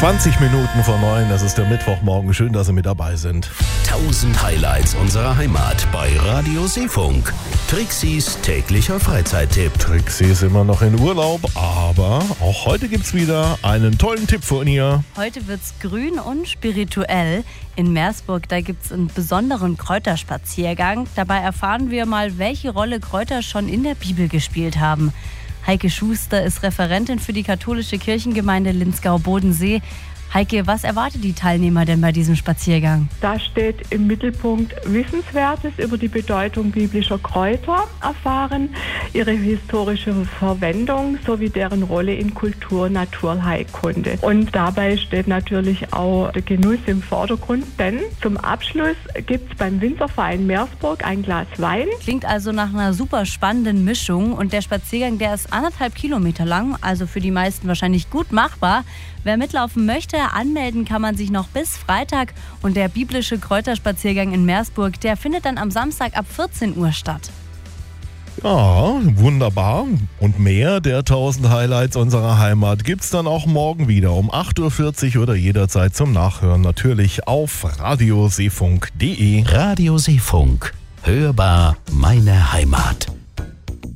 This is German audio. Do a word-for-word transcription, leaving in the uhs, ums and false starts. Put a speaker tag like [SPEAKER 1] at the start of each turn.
[SPEAKER 1] zwanzig Minuten vor neun, das ist der Mittwochmorgen. Schön, dass Sie mit dabei sind.
[SPEAKER 2] tausend Highlights unserer Heimat bei Radio Seefunk. Trixis täglicher Freizeittipp.
[SPEAKER 1] Trixi ist immer noch in Urlaub, aber auch heute gibt's wieder einen tollen Tipp von ihr.
[SPEAKER 3] Heute wird's grün und spirituell. In Meersburg, da gibt's einen besonderen Kräuterspaziergang. Dabei erfahren wir mal, welche Rolle Kräuter schon in der Bibel gespielt haben. Heike Schuster ist Referentin für die katholische Kirchengemeinde Linzgau-Bodensee. Heike, was erwartet die Teilnehmer denn bei diesem Spaziergang?
[SPEAKER 4] Da steht im Mittelpunkt Wissenswertes über die Bedeutung biblischer Kräuter erfahren, ihre historische Verwendung sowie deren Rolle in Kultur, Naturheilkunde. Und dabei steht natürlich auch der Genuss im Vordergrund, denn zum Abschluss gibt es beim Winzerverein Meersburg ein Glas Wein.
[SPEAKER 3] Klingt also nach einer super spannenden Mischung und der Spaziergang, der ist anderthalb Kilometer lang, also für die meisten wahrscheinlich gut machbar. Wer mitlaufen möchte, anmelden kann man sich noch bis Freitag und der biblische Kräuterspaziergang in Meersburg, der findet dann am Samstag ab vierzehn Uhr statt.
[SPEAKER 1] Ja, wunderbar. Und mehr der tausend Highlights unserer Heimat gibt's dann auch morgen wieder um acht Uhr vierzig oder jederzeit zum Nachhören natürlich auf radioseefunk punkt de.
[SPEAKER 2] Radio Seefunk. Hörbar meine Heimat.